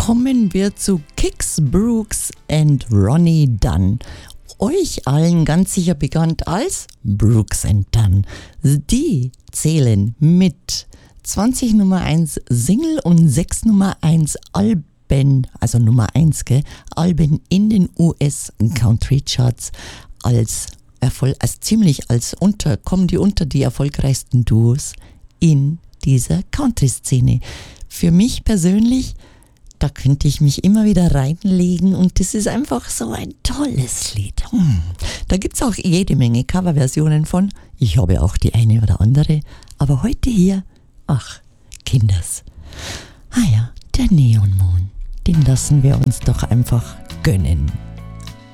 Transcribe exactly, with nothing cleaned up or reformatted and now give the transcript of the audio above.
kommen wir zu Kix Brooks and Ronnie Dunn. Euch allen ganz sicher bekannt als Brooks and Dunn. Die zählen mit zwanzig Nummer eins Single und sechs Nummer eins Alben, also Nummer eins, gell, Alben in den U S Country Charts als Erfolg, als ziemlich als unter, kommen die unter die erfolgreichsten Duos in dieser Country-Szene. Für mich persönlich, da könnte ich mich immer wieder reinlegen und das ist einfach so ein tolles Lied. Hm. Da gibt es auch jede Menge Coverversionen von. Ich habe auch die eine oder andere. Aber heute hier, ach, Kinders. Ah ja, der Neon Moon, den lassen wir uns doch einfach gönnen.